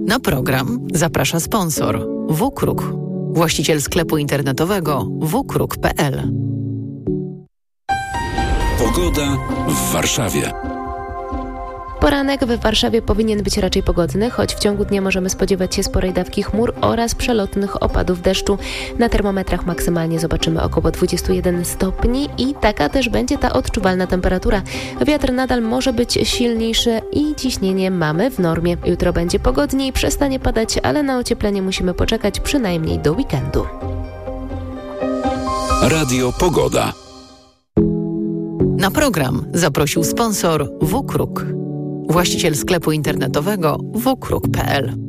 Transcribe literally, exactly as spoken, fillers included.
Na program zaprasza sponsor WKRUK, właściciel sklepu internetowego w k r u k kropka p l. Pogoda w Warszawie. Poranek w Warszawie powinien być raczej pogodny, choć w ciągu dnia możemy spodziewać się sporej dawki chmur oraz przelotnych opadów deszczu. Na termometrach maksymalnie zobaczymy około dwadzieścia jeden stopni i taka też będzie ta odczuwalna temperatura. Wiatr nadal może być silniejszy i ciśnienie mamy w normie. Jutro będzie pogodniej, przestanie padać, ale na ocieplenie musimy poczekać przynajmniej do weekendu. Radio Pogoda. Na program zaprosił sponsor WKRUK, właściciel sklepu internetowego w k r u k kropka p l.